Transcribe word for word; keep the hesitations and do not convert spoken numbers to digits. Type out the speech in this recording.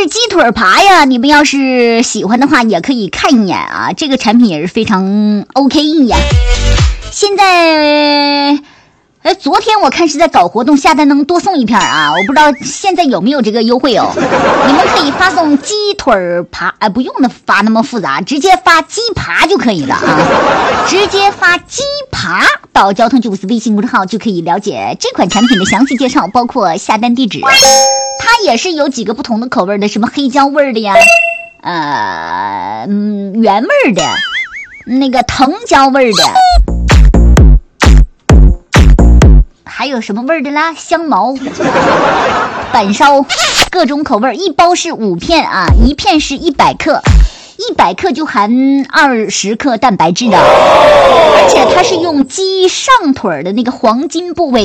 是鸡腿扒呀，你们要是喜欢的话也可以看一眼啊，这个产品也是非常 OK 呀。现在呃，昨天我看是在搞活动，下单能多送一片啊，我不知道现在有没有这个优惠哦。你们可以发送鸡腿扒，哎、呃，不用的发那么复杂，直接发鸡扒就可以了啊，直接发鸡扒到交通九五四微信公众号就可以了解这款产品的详细介绍，包括下单地址。它也是有几个不同的口味的，什么黑椒味的呀，呃，嗯，原味的，那个藤椒味的。还有什么味儿的啦？香茅、板烧，各种口味，一包是五片啊，一片是一百克，一百克就含二十克蛋白质的，而且它是用鸡上腿的那个黄金部位